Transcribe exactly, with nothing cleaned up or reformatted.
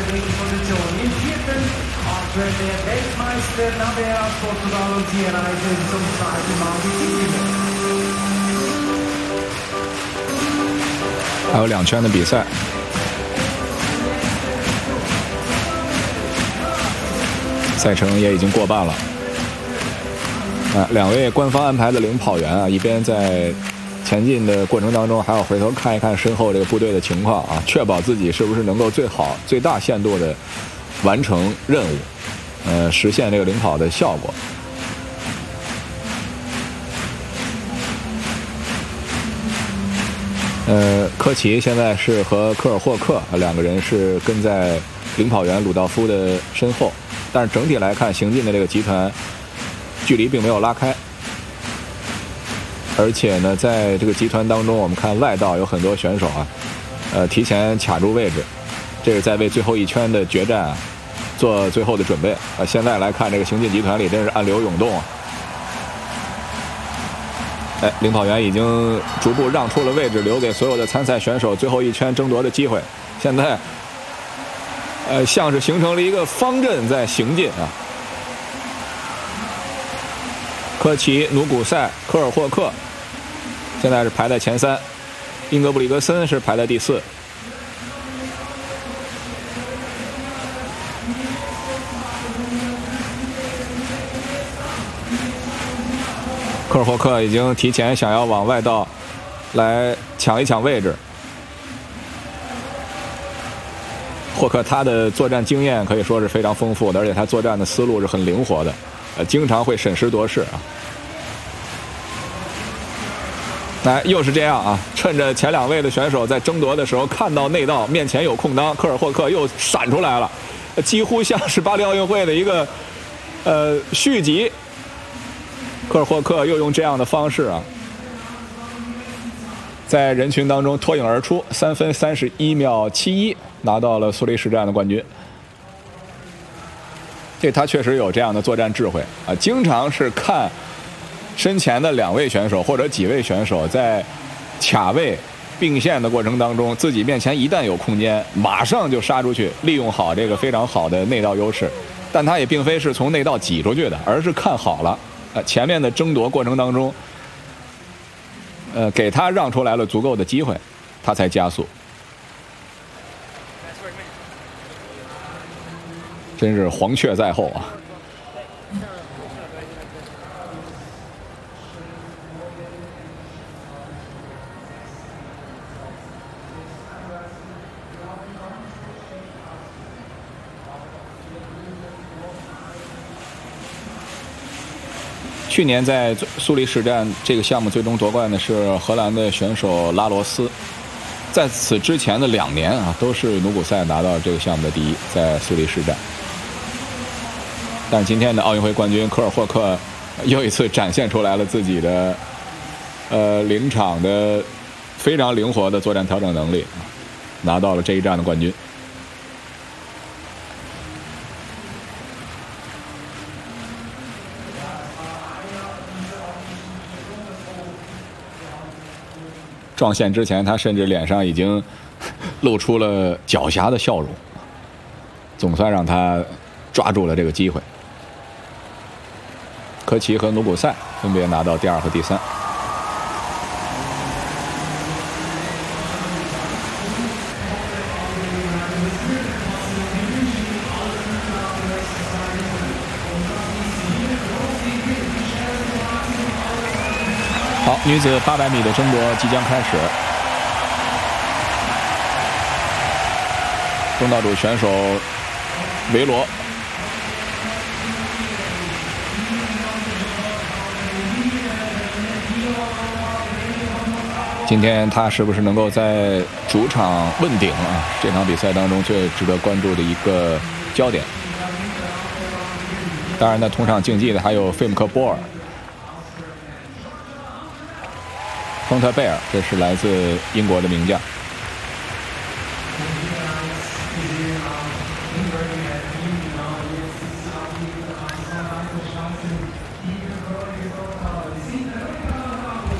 Position im vierten Abschnitt der Weltmeister Nabea aus Portugal und sie erreichen zum zweiten Mal die Ziellinie. 还有两圈的比赛。赛程也已经过半了。啊，两位官方安排的领跑员啊，一边在前进的过程当中，还要回头看一看身后这个部队的情况啊，确保自己是不是能够最好、最大限度的完成任务，呃，实现这个领跑的效果。呃，科奇现在是和科尔霍克两个人是跟在领跑员鲁道夫的身后，但是整体来看，行进的这个集团距离并没有拉开。而且呢，在这个集团当中，我们看外道有很多选手啊，呃，提前卡住位置，这是在为最后一圈的决战啊做最后的准备啊、呃。现在来看，这个行进集团里真是暗流涌动啊。哎，领跑员已经逐步让出了位置，留给所有的参赛选手最后一圈争夺的机会。现在，呃，像是形成了一个方阵在行进啊。科奇、努古塞、科尔霍克现在是排在前三，英格布里格森是排在第四。科尔霍克已经提前想要往外道来抢一抢位置。霍克他的作战经验可以说是非常丰富的，而且他作战的思路是很灵活的，呃，经常会审时度势啊。来，又是这样啊！趁着前两位的选手在争夺的时候，看到内道面前有空当，科尔霍克又闪出来了，几乎像是巴黎奥运会的一个呃续集。科尔霍克又用这样的方式啊，在人群当中脱颖而出，三分三十一秒七一，拿到了苏黎世站的冠军。这他确实有这样的作战智慧啊，经常是看身前的两位选手或者几位选手在卡位并线的过程当中，自己面前一旦有空间，马上就杀出去，利用好这个非常好的内道优势。但他也并非是从内道挤出去的，而是看好了。呃，前面的争夺过程当中，呃，给他让出来了足够的机会，他才加速。真是黄雀在后啊！去年在苏黎世站这个项目最终夺冠的是荷兰的选手拉罗斯，在此之前的两年啊，都是努古塞拿到这个项目的第一，在苏黎世站。但是今天的奥运会冠军科尔霍克又一次展现出来了自己的呃临场的非常灵活的作战调整能力，拿到了这一站的冠军。撞线之前，他甚至脸上已经露出了狡黠的笑容，总算让他抓住了这个机会。科奇和努古塞分别拿到第二和第三。好，女子八百米的争夺即将开始。东道主选手维罗，今天他是不是能够在主场问鼎啊？这场比赛当中最值得关注的一个焦点。当然呢，同场竞技的还有费姆克波尔。丰特贝尔，这是来自英国的名将。